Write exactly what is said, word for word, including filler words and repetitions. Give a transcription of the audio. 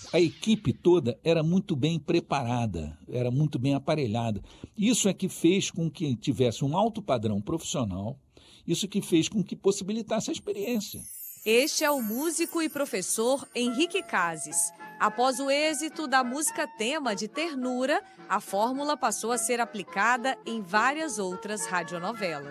a equipe toda era muito bem preparada, era muito bem aparelhada. Isso é que fez com que tivesse um alto padrão profissional, isso que fez com que possibilitasse a experiência. Este é o músico e professor Henrique Cases. Após o êxito da música tema de Ternura, a fórmula passou a ser aplicada em várias outras radionovelas.